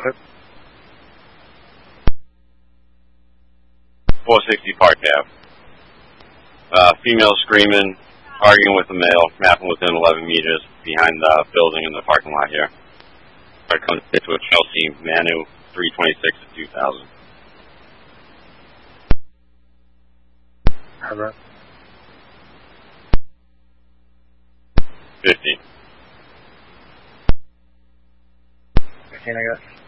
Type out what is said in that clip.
Yep. 460 Park Ave. Female screaming, arguing with a male, happened within 11 meters behind the building in the parking lot here. I come to a Chelsea Manu 326 to 2000. All right. 50. 15, I got.